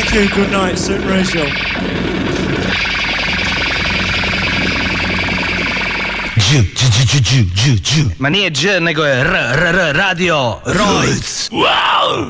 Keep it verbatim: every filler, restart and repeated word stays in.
Thank you, good night, St. Rachel. G, G, G, G, G, G. Ma nije G, nego je R, R, R, radio, Rojc. Wow!